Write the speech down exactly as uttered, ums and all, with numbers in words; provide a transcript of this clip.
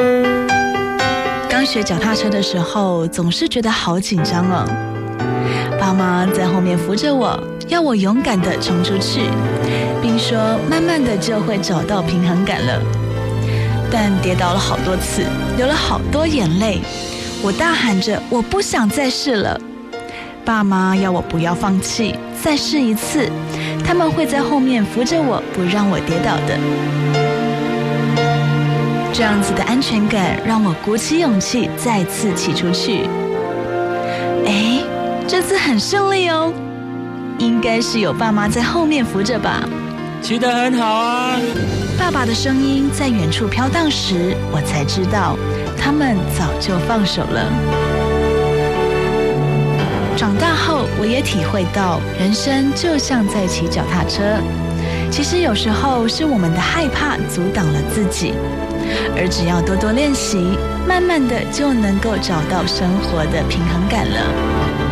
刚学脚踏车的时候，总是觉得好紧张哦。爸妈在后面扶着我，要我勇敢地冲出去，并说慢慢的就会找到平衡感了。但跌倒了好多次，流了好多眼泪，我大喊着我不想再试了。爸妈要我不要放弃，再试一次，他们会在后面扶着我，不让我跌倒的。这样子的安全感让我鼓起勇气再次骑出去。哎，这次很顺利哦，应该是有爸妈在后面扶着吧。 骑得很好啊！ 爸爸的声音在远处飘荡时，我才知道他们早就放手了。长大后，我也体会到，人生就像在骑脚踏车，其实有时候是我们的害怕阻挡了自己，而只要多多练习，慢慢的就能够找到生活的平衡感了。